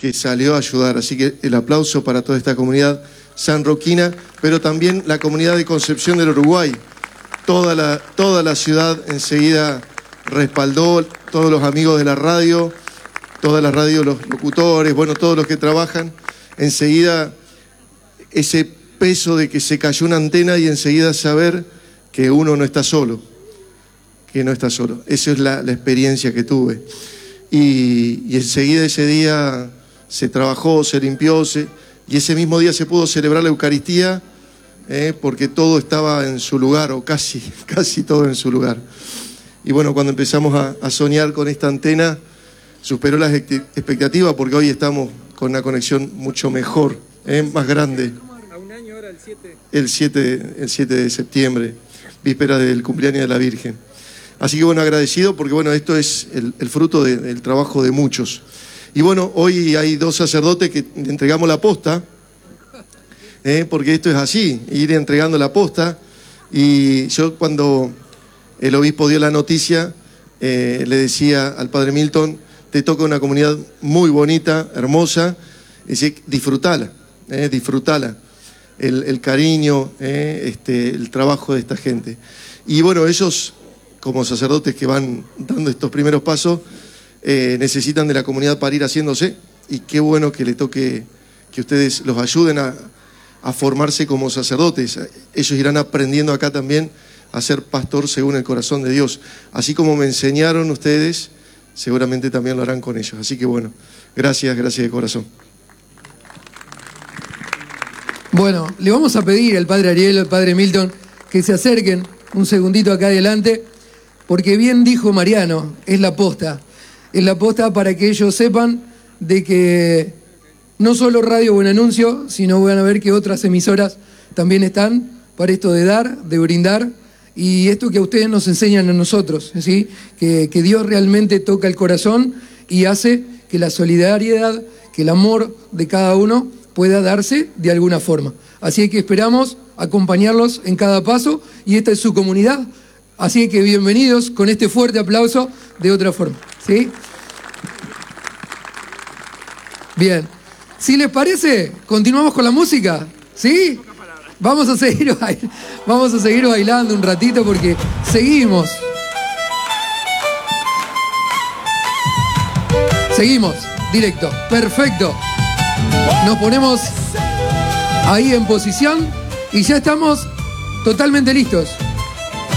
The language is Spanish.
que salió a ayudar. Así que el aplauso para toda esta comunidad sanroquina, pero también la comunidad de Concepción del Uruguay. Toda la ciudad enseguida respaldó, todos los amigos de la radio, toda la radio, los locutores, bueno, todos los que trabajan, enseguida ese peso de que se cayó una antena y enseguida saber que uno no está solo, que no está solo. Esa es la experiencia que tuve. Y enseguida ese día se trabajó, se limpió, y ese mismo día se pudo celebrar la Eucaristía, porque todo estaba en su lugar, o casi todo en su lugar. Y bueno, cuando empezamos a soñar con esta antena, superó las expectativas, porque hoy estamos con una conexión mucho mejor, más grande. A un año ahora, el 7. El 7 de septiembre, víspera del cumpleaños de la Virgen. Así que bueno, agradecido, porque bueno, esto es el fruto del trabajo de muchos. Y bueno, hoy hay 2 sacerdotes que entregamos la posta, porque esto es así, ir entregando la posta. Y yo, cuando el obispo dio la noticia, le decía al padre Milton: te toca una comunidad muy bonita, hermosa, dice, disfrutala, el cariño, el trabajo de esta gente. Y bueno, ellos, como sacerdotes que van dando estos primeros pasos, necesitan de la comunidad para ir haciéndose, y qué bueno que le toque, que ustedes los ayuden a formarse como sacerdotes. Ellos irán aprendiendo acá también a ser pastor según el corazón de Dios. Así como me enseñaron ustedes, seguramente también lo harán con ellos. Así que bueno, gracias de corazón. Bueno, le vamos a pedir al padre Ariel, al padre Milton, que se acerquen un segundito acá adelante, porque bien dijo Mariano, es la posta para que ellos sepan de que no solo Radio Buen Anuncio, sino van a ver que otras emisoras también están para esto de dar, de brindar, y esto que a ustedes nos enseñan a nosotros, ¿sí? Que Dios realmente toca el corazón y hace que la solidaridad, que el amor de cada uno pueda darse de alguna forma. Así que esperamos acompañarlos en cada paso, y esta es su comunidad. Así que bienvenidos con este fuerte aplauso de otra forma, ¿sí? Bien. Si les parece, continuamos con la música, ¿sí? Vamos a seguir bailando un ratito, porque seguimos. Seguimos, directo, perfecto. Nos ponemos ahí en posición y ya estamos totalmente listos.